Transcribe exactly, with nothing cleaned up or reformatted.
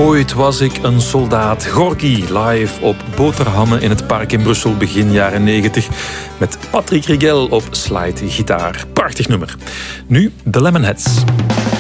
Ooit was ik een soldaat. Gorky, live op Boterhammen in het Park in Brussel begin jaren negentig. Met Patrick Rigel op slide-gitaar. Prachtig nummer. Nu de Lemonheads.